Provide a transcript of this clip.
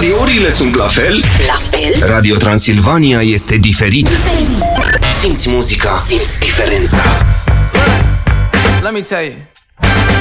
Radiourile sunt la fel. Radio Transilvania este diferit. Simți muzica, simți diferența. Let me tell you.